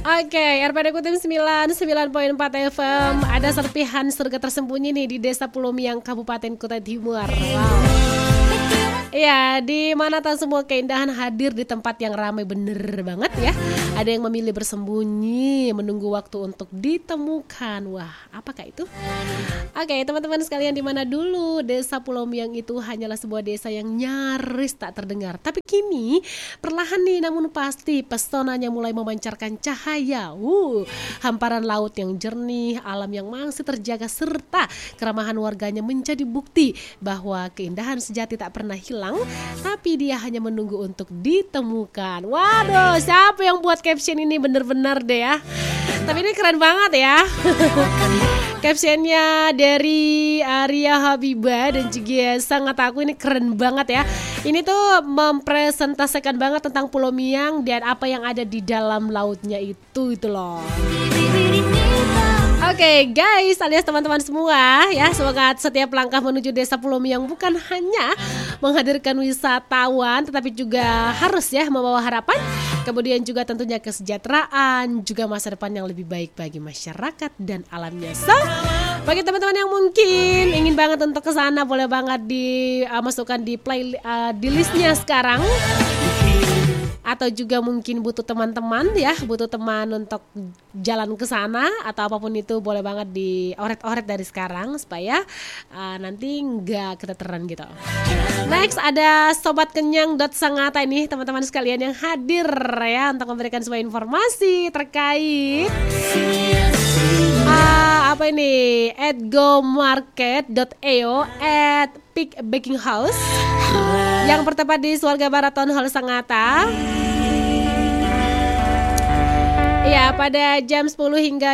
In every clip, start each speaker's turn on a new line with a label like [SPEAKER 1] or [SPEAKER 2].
[SPEAKER 1] Oke, RPD Kutim 99.4 FM. Ada serpihan surga tersembunyi nih di Desa Pulau Miang, Kabupaten Kutai Timur. Wow. Ya, di mana tak semua keindahan hadir di tempat yang ramai, bener banget ya. Ada yang memilih bersembunyi, menunggu waktu untuk ditemukan. Wah, apakah itu? Oke, teman-teman sekalian, di mana dulu Desa Pulau Miang itu hanyalah sebuah desa yang nyaris tak terdengar. Tapi kini perlahan nih, namun pasti pesonanya mulai memancarkan cahaya. Hamparan laut yang jernih, alam yang masih terjaga, serta keramahan warganya menjadi bukti bahwa keindahan sejati tak pernah hilang, tapi dia hanya menunggu untuk ditemukan. Waduh, siapa yang buat caption ini? Bener-bener deh ya. Tapi ini keren banget ya. Captionnya dari Arya Habibah dan juga sangat aku, ini keren banget ya. Ini tuh mempresentasikan banget tentang Pulau Miang dan apa yang ada di dalam lautnya itu loh. Oke guys, alias teman-teman semua ya, semoga setiap langkah menuju Desa Pulau Miang bukan hanya menghadirkan wisatawan, tetapi juga harus ya membawa harapan, kemudian juga tentunya kesejahteraan, juga masa depan yang lebih baik bagi masyarakat dan alamnya. So, bagi teman-teman yang mungkin ingin banget untuk ke sana, boleh banget dimasukkan di di listnya sekarang. Atau juga mungkin butuh teman-teman ya, butuh teman untuk jalan ke sana atau apapun itu, boleh banget dioret-oret dari sekarang supaya nanti nggak keteteran gitu. Next ada Sobat Kenyang.Sangatta ini teman-teman sekalian yang hadir ya untuk memberikan sebuah informasi terkait apa ini, @gomarket.eo @Peak Baking House yang bertempat di Suarga Barat Town Hall Sangatta. Ya, pada jam 10 hingga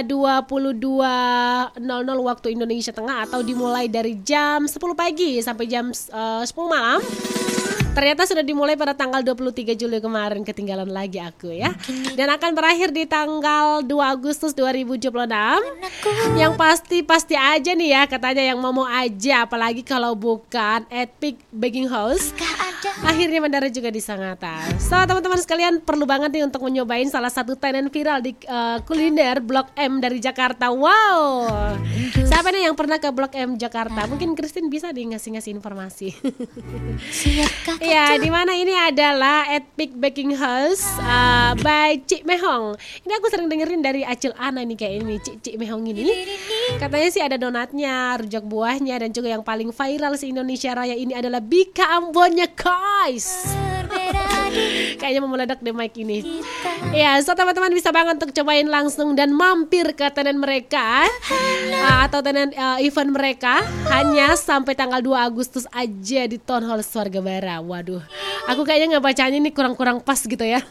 [SPEAKER 1] 22.00 waktu Indonesia Tengah, atau dimulai dari jam 10 pagi sampai jam 10 malam. Ternyata sudah dimulai pada tanggal 23 Juli kemarin, ketinggalan lagi aku ya. Dan akan berakhir di tanggal 2 Agustus 2026. Yang pasti aja nih ya, katanya yang mau aja, apalagi kalau bukan Peak Baking House, akhirnya mendarat juga di Sangatta. So, teman-teman sekalian perlu banget nih untuk menyobain salah satu tenan viral di kuliner Blok M dari Jakarta. Wow. Siapa nih yang pernah ke Blok M Jakarta? Mungkin Christine bisa nih ngasih informasi. Ya, di mana ini adalah Peak Baking House by Cik Mehong. Ini aku sering dengerin dari Acil Ana nih, kayak ini Cik Mehong ini. Katanya sih ada donatnya, rujak buahnya, dan juga yang paling viral se Indonesia Raya ini adalah Bika Ambonnya guys. Kayaknya mau meledak deh mic ini. Ya, so teman-teman bisa banget untuk cobain langsung dan mampir ke tenan mereka atau tenan event mereka hanya sampai tanggal 2 Agustus aja di Town Hall Suarga Barat. Waduh, aku kayaknya nggak bacanya ini kurang pas gitu ya.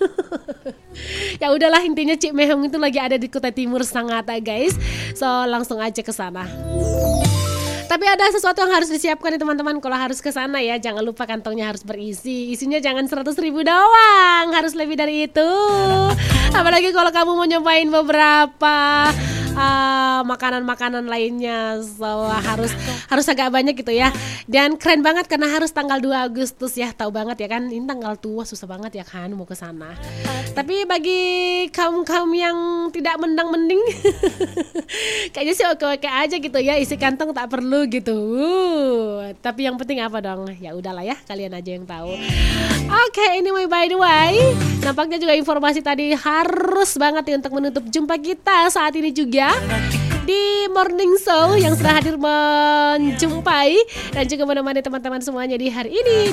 [SPEAKER 1] Ya udahlah, intinya Cik Mehong itu lagi ada di Kutai Timur Sangatta guys. So langsung aja ke sana. Tapi ada sesuatu yang harus disiapkan nih teman-teman kalau harus ke sana ya. Jangan lupa kantongnya harus berisi. Isinya jangan 100.000 doang, harus lebih dari itu. Apalagi kalau kamu mau nyobain beberapa makanan-makanan lainnya, so harus agak banyak gitu ya. Dan keren banget karena harus tanggal 2 Agustus ya. Tahu banget ya kan, ini tanggal tua, susah banget ya kan mau ke sana. Tapi bagi kaum yang tidak mending kayaknya sih oke-oke aja gitu ya, isi kantong tak perlu gitu. Tapi yang penting apa dong? Ya udahlah ya, kalian aja yang tahu. Oke, anyway, by the way, nampaknya juga informasi tadi harus banget ya untuk menutup jumpa kita saat ini juga di Morning Show yang sudah hadir menjumpai dan juga menemani teman-teman semuanya di hari ini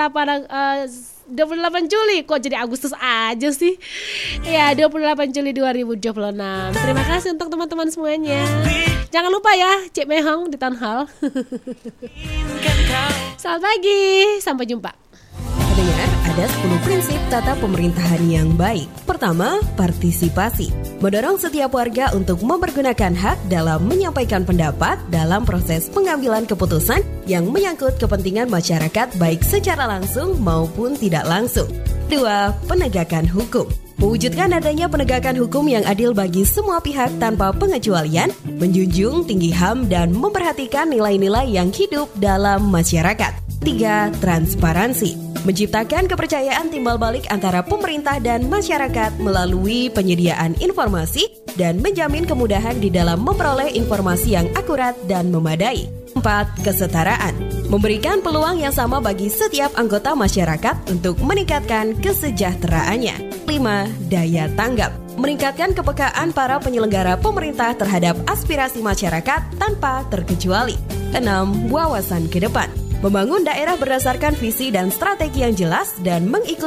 [SPEAKER 1] 28 Juli. Kok jadi Agustus aja sih? Ya, 28 Juli 2026. Terima kasih untuk teman-teman semuanya. Jangan lupa ya, Cik Mehong di Town Hall. Selamat pagi, sampai jumpa.
[SPEAKER 2] Dengar, ada 10 prinsip tata pemerintahan yang baik. Pertama, partisipasi. Mendorong setiap warga untuk mempergunakan hak dalam menyampaikan pendapat dalam proses pengambilan keputusan yang menyangkut kepentingan masyarakat baik secara langsung maupun tidak langsung. 2. Penegakan hukum. Mewujudkan adanya penegakan hukum yang adil bagi semua pihak tanpa pengecualian, menjunjung tinggi HAM dan memperhatikan nilai-nilai yang hidup dalam masyarakat. 3. Transparansi. Menciptakan kepercayaan timbal balik antara pemerintah dan masyarakat melalui penyediaan informasi dan menjamin kemudahan di dalam memperoleh informasi yang akurat dan memadai. 4. Kesetaraan. Memberikan peluang yang sama bagi setiap anggota masyarakat untuk meningkatkan kesejahteraannya. 5. Daya tanggap. Meningkatkan kepekaan para penyelenggara pemerintah terhadap aspirasi masyarakat tanpa terkecuali. 6. Wawasan ke depan. Membangun daerah berdasarkan visi dan strategi yang jelas dan mengikuti